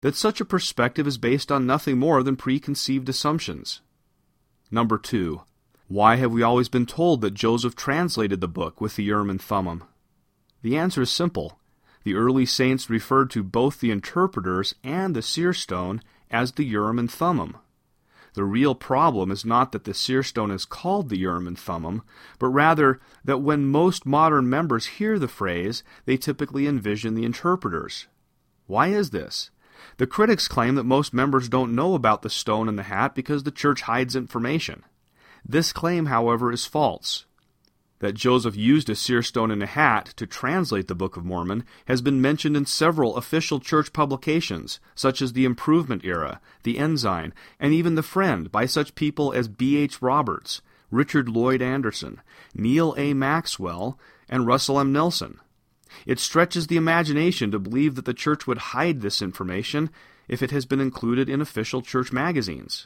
that such a perspective is based on nothing more than preconceived assumptions. Number 2. Why have we always been told that Joseph translated the book with the Urim and Thummim? The answer is simple. The early saints referred to both the interpreters and the seer stone as the Urim and Thummim. The real problem is not that the seer stone is called the Urim and Thummim, but rather that when most modern members hear the phrase, they typically envision the interpreters. Why is this? The critics claim that most members don't know about the stone and the hat because the church hides information. This claim, however, is false. That Joseph used a seer stone and a hat to translate the Book of Mormon has been mentioned in several official church publications, such as the Improvement Era, the Ensign, and even the Friend, by such people as B.H. Roberts, Richard Lloyd Anderson, Neil A. Maxwell, and Russell M. Nelson. It stretches the imagination to believe that the church would hide this information if it has been included in official church magazines.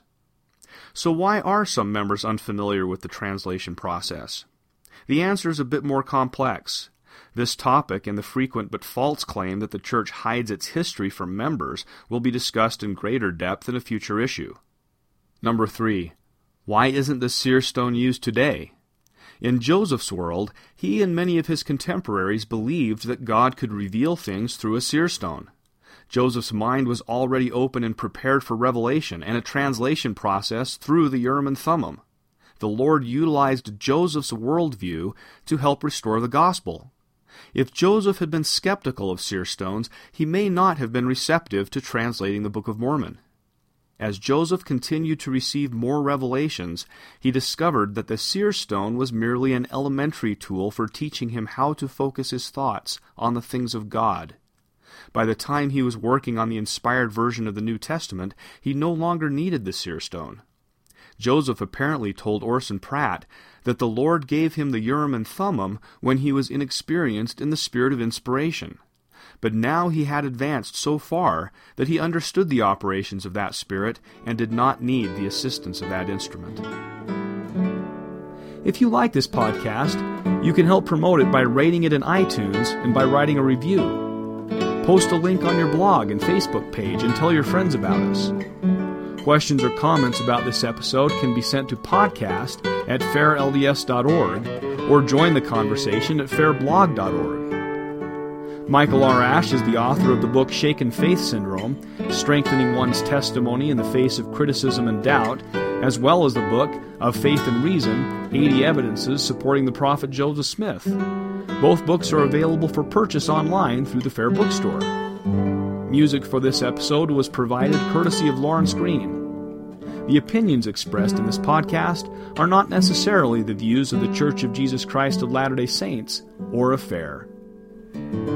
So why are some members unfamiliar with the translation process? The answer is a bit more complex. This topic and the frequent but false claim that the church hides its history from members will be discussed in greater depth in a future issue. Number 3. Why isn't the seer stone used today? In Joseph's world, he and many of his contemporaries believed that God could reveal things through a seer stone. Joseph's mind was already open and prepared for revelation and a translation process through the Urim and Thummim. The Lord utilized Joseph's worldview to help restore the gospel. If Joseph had been skeptical of seer stones, he may not have been receptive to translating the Book of Mormon. As Joseph continued to receive more revelations, he discovered that the seer stone was merely an elementary tool for teaching him how to focus his thoughts on the things of God. By the time he was working on the inspired version of the New Testament, he no longer needed the seer stone. Joseph apparently told Orson Pratt that the Lord gave him the Urim and Thummim when he was inexperienced in the spirit of inspiration. But now he had advanced so far that he understood the operations of that spirit and did not need the assistance of that instrument. If you like this podcast, you can help promote it by rating it in iTunes and by writing a review. Post a link on your blog and Facebook page and tell your friends about us. Questions or comments about this episode can be sent to podcast@fairlds.org or join the conversation at fairblog.org. Michael R. Ash is the author of the book Shaken Faith Syndrome, Strengthening One's Testimony in the Face of Criticism and Doubt, as well as the book Of Faith and Reason, 80 Evidences Supporting the Prophet Joseph Smith. Both books are available for purchase online through the Fair Bookstore. Music for this episode was provided courtesy of Lawrence Green. The opinions expressed in this podcast are not necessarily the views of the Church of Jesus Christ of Latter-day Saints or of Fair.